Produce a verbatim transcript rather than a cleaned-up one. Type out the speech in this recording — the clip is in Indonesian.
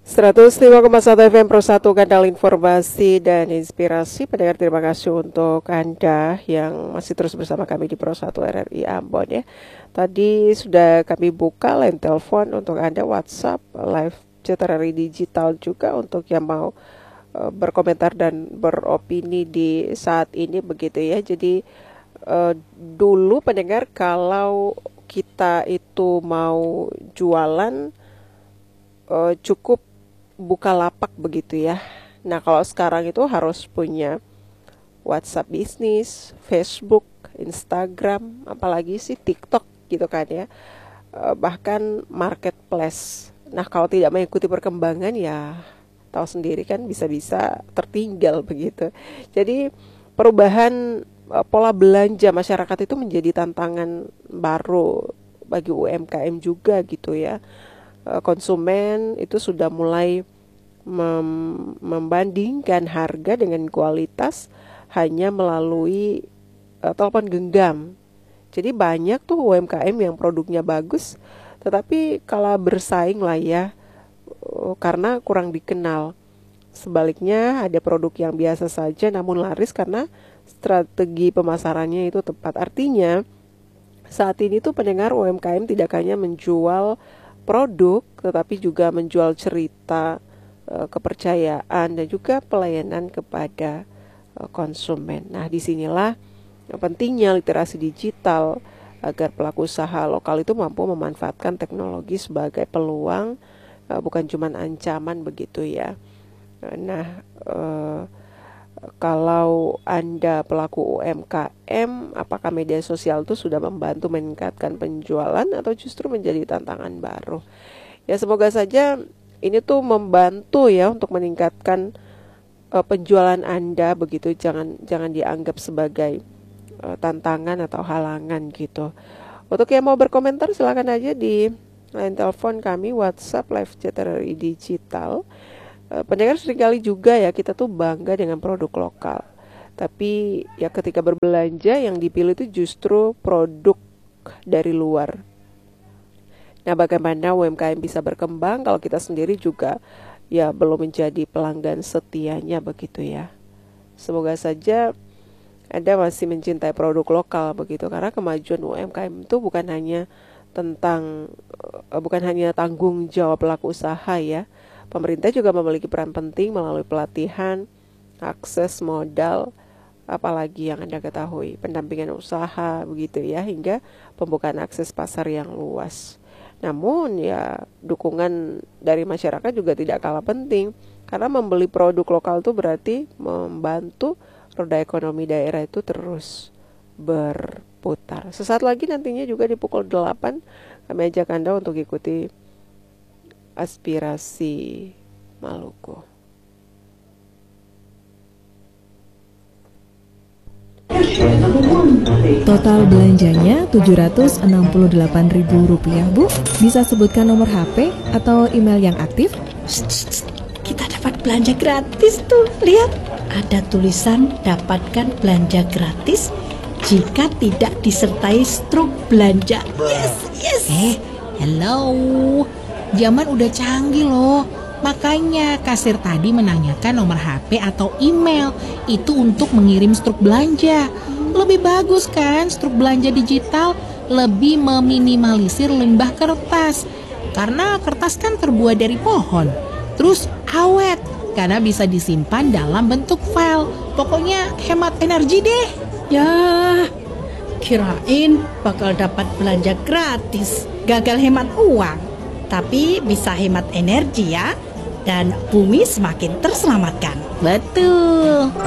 seratus lima koma satu F M Pro satu, kanal informasi dan inspirasi. Pendengar, terima kasih untuk Anda yang masih terus bersama kami di Pro satu R R I Ambon ya. Tadi sudah kami buka line telepon untuk Anda, WhatsApp, live chat R R I digital juga untuk yang mau uh, berkomentar dan beropini di saat ini begitu ya. Jadi uh, dulu pendengar, kalau kita itu mau jualan uh, cukup buka lapak begitu ya. Nah, kalau sekarang itu harus punya WhatsApp bisnis, Facebook, Instagram, apalagi sih TikTok gitu kan ya. E, bahkan marketplace. Nah, kalau tidak mengikuti perkembangan ya tahu sendiri kan, bisa-bisa tertinggal begitu. Jadi perubahan e, pola belanja masyarakat itu menjadi tantangan baru bagi U M K M juga gitu ya. Konsumen itu sudah mulai mem- membandingkan harga dengan kualitas hanya melalui uh, telepon genggam. Jadi banyak tuh U M K M yang produknya bagus, tetapi kalah bersaing lah ya, uh, karena kurang dikenal. Sebaliknya ada produk yang biasa saja namun laris karena strategi pemasarannya itu tepat. Artinya saat ini tuh pendengar, U M K M tidak hanya menjual produk, tetapi juga menjual cerita, e, kepercayaan, dan juga pelayanan kepada e, konsumen. Nah, disinilah pentingnya literasi digital agar pelaku usaha lokal itu mampu memanfaatkan teknologi sebagai peluang, e, bukan cuma ancaman begitu ya. Nah, e, kalau Anda pelaku U M K M, apakah media sosial itu sudah membantu meningkatkan penjualan atau justru menjadi tantangan baru? Ya, semoga saja ini tuh membantu ya untuk meningkatkan uh, penjualan Anda begitu. Jangan jangan dianggap sebagai uh, tantangan atau halangan gitu. Untuk yang mau berkomentar silakan aja di line telepon kami, WhatsApp, live chat R R I digital. Pendengar, seringkali juga ya kita tuh bangga dengan produk lokal, tapi ya ketika berbelanja yang dipilih itu justru produk dari luar. Nah, bagaimana U M K M bisa berkembang kalau kita sendiri juga ya belum menjadi pelanggan setianya begitu ya. Semoga saja Anda masih mencintai produk lokal begitu, karena kemajuan U M K M itu bukan hanya tentang bukan hanya tanggung jawab pelaku usaha ya. Pemerintah juga memiliki peran penting melalui pelatihan, akses modal, apalagi yang Anda ketahui, pendampingan usaha begitu ya, hingga pembukaan akses pasar yang luas. Namun ya dukungan dari masyarakat juga tidak kalah penting, karena membeli produk lokal itu berarti membantu roda ekonomi daerah itu terus berputar. Sesaat lagi nantinya juga di pukul delapan kami ajak Anda untuk ikuti aspirasi Maluku. Total belanjanya tujuh ratus enam puluh delapan ribu rupiah, Bu. Bisa sebutkan nomor H P atau email yang aktif? Shh, shh, shh. Kita dapat belanja gratis tuh. Lihat, ada tulisan dapatkan belanja gratis jika tidak disertai struk belanja. Yes, yes. Eh, hello. Zaman udah canggih loh. Makanya kasir tadi menanyakan nomor H P atau email. Itu untuk mengirim struk belanja. Lebih bagus kan struk belanja digital? Lebih meminimalisir limbah kertas. Karena kertas kan terbuat dari pohon. Terus awet, karena bisa disimpan dalam bentuk file. Pokoknya hemat energi deh. Ya, kirain bakal dapat belanja gratis. Gagal hemat uang. Tapi bisa hemat energi ya, dan bumi semakin terselamatkan. Betul.